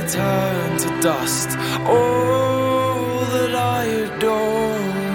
turn to dust. All that I adore.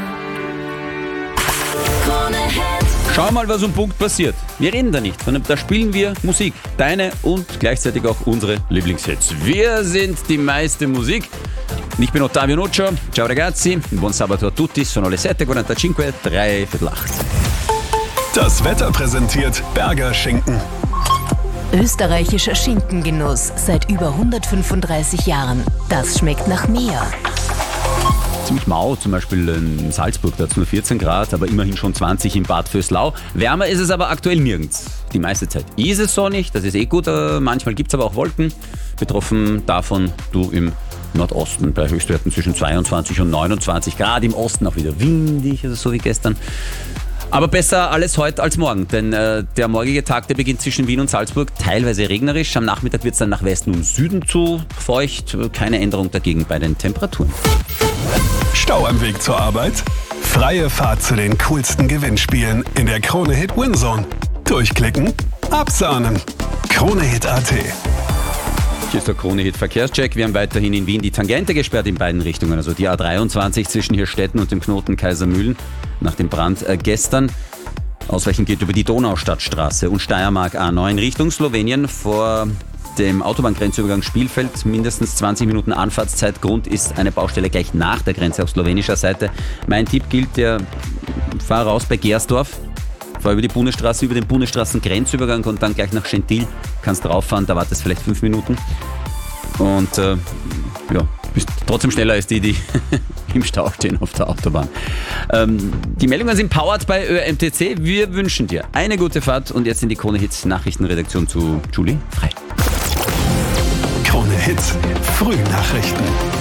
Schau mal, was um Punkt passiert. Wir reden da nicht, sondern da spielen wir Musik. Deine und gleichzeitig auch unsere Lieblingshits. Wir sind die meiste Musik. Ich bin Ottavio Nuccio. Ciao ragazzi, buon sabato a tutti. Sono le 7:45, 7:45. Das Wetter präsentiert Berger Schinken. Österreichischer Schinkengenuss seit über 135 Jahren. Das schmeckt nach mehr. Ziemlich mau, zum Beispiel in Salzburg, da hat es nur 14 Grad, aber immerhin schon 20 in Bad Vöslau. Wärmer ist es aber aktuell nirgends. Die meiste Zeit ist es sonnig, das ist gut, manchmal gibt es aber auch Wolken. Betroffen davon du im Nordosten bei Höchstwerten zwischen 22 und 29 Grad, im Osten auch wieder windig, also so wie gestern. Aber besser alles heute als morgen, denn der morgige Tag, der beginnt zwischen Wien und Salzburg, teilweise regnerisch. Am Nachmittag wird es dann nach Westen und Süden zu feucht, keine Änderung dagegen bei den Temperaturen. Stau am Weg zur Arbeit? Freie Fahrt zu den coolsten Gewinnspielen in der Krone-Hit Winzone. Durchklicken, absahnen. Krone-Hit.at. Hier ist der Krone-Hit Verkehrscheck. Wir haben weiterhin in Wien die Tangente gesperrt in beiden Richtungen, also die A23 zwischen Hirstetten und dem Knoten Kaisermühlen nach dem Brand gestern. Ausweichen geht über die Donaustadtstraße und Steiermark A9 Richtung Slowenien vor dem Autobahngrenzübergang Spielfeld. Mindestens 20 Minuten Anfahrtszeit. Grund ist eine Baustelle gleich nach der Grenze auf slowenischer Seite. Mein Tipp gilt, fahr raus bei Gersdorf, fahr über die Bundesstraße, über den Bundesstraßengrenzübergang und dann gleich nach Schentil. Kannst drauffahren, da wartest vielleicht 5 Minuten. Und bist trotzdem schneller als die im Stau stehen auf der Autobahn. Die Meldungen sind powered bei ÖMTC. Wir wünschen dir eine gute Fahrt und jetzt in die Krone-Hits Nachrichtenredaktion zu Julie Frei. Krone-Hits Frühnachrichten.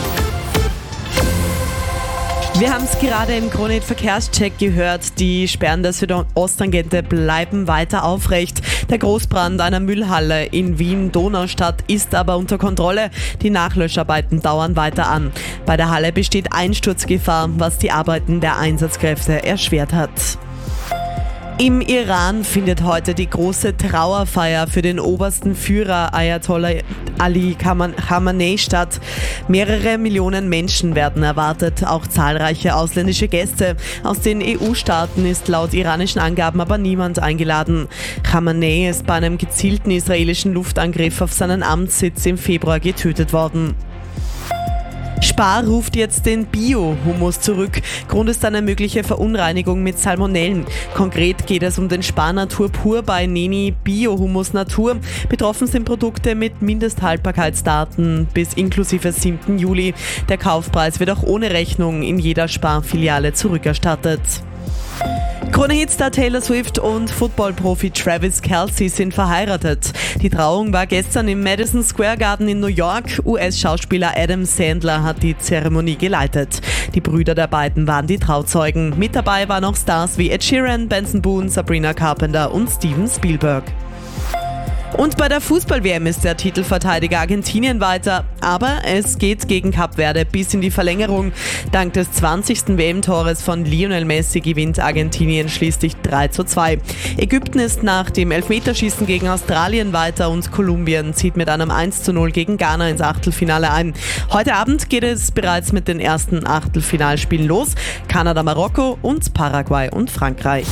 Wir haben es gerade im Krone-Hit Verkehrscheck gehört. Die Sperren der Südosttangente bleiben weiter aufrecht. Der Großbrand einer Müllhalle in Wien-Donaustadt ist aber unter Kontrolle. Die Nachlöscharbeiten dauern weiter an. Bei der Halle besteht Einsturzgefahr, was die Arbeiten der Einsatzkräfte erschwert hat. Im Iran findet heute die große Trauerfeier für den obersten Führer Ayatollah Ali Khamenei statt. Mehrere Millionen Menschen werden erwartet, auch zahlreiche ausländische Gäste. Aus den EU-Staaten ist laut iranischen Angaben aber niemand eingeladen. Khamenei ist bei einem gezielten israelischen Luftangriff auf seinen Amtssitz im Februar getötet worden. Spar ruft jetzt den Bio-Hummus zurück. Grund ist eine mögliche Verunreinigung mit Salmonellen. Konkret geht es um den Spar Natur Pur bei Neni Bio-Hummus Natur. Betroffen sind Produkte mit Mindesthaltbarkeitsdaten bis inklusive 7. Juli. Der Kaufpreis wird auch ohne Rechnung in jeder Spar-Filiale zurückerstattet. Krone-Hitstar Taylor Swift und Football-Profi Travis Kelce sind verheiratet. Die Trauung war gestern im Madison Square Garden in New York. US-Schauspieler Adam Sandler hat die Zeremonie geleitet. Die Brüder der beiden waren die Trauzeugen. Mit dabei waren auch Stars wie Ed Sheeran, Benson Boone, Sabrina Carpenter und Steven Spielberg. Und bei der Fußball-WM ist der Titelverteidiger Argentinien weiter, aber es geht gegen Kap Verde bis in die Verlängerung. Dank des 20. WM-Tores von Lionel Messi gewinnt Argentinien schließlich 3:2. Ägypten ist nach dem Elfmeterschießen gegen Australien weiter und Kolumbien zieht mit einem 1:0 gegen Ghana ins Achtelfinale ein. Heute Abend geht es bereits mit den ersten Achtelfinalspielen los. Kanada, Marokko und Paraguay und Frankreich.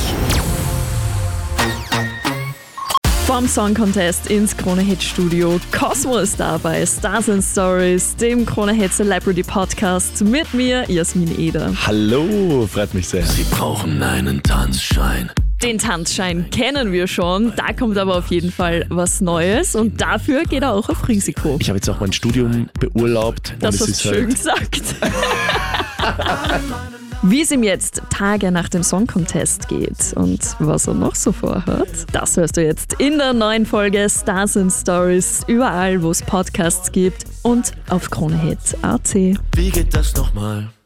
Vom Song Contest ins Krone-Hit-Studio. Cosmo ist da bei Stars and Stories, dem Krone-Hit Celebrity Podcast mit mir, Jasmin Eder. Hallo, freut mich sehr. Sie brauchen einen Tanzschein. Den Tanzschein kennen wir schon, da kommt aber auf jeden Fall was Neues und dafür geht er auch auf Risiko. Ich habe jetzt auch mein Studium beurlaubt. Das hast du schön gesagt. Wie es ihm jetzt Tage nach dem Song Contest geht und was er noch so vorhat, das hörst du jetzt in der neuen Folge Stars and Stories, überall wo es Podcasts gibt und auf KroneHit.at. Wie geht das nochmal?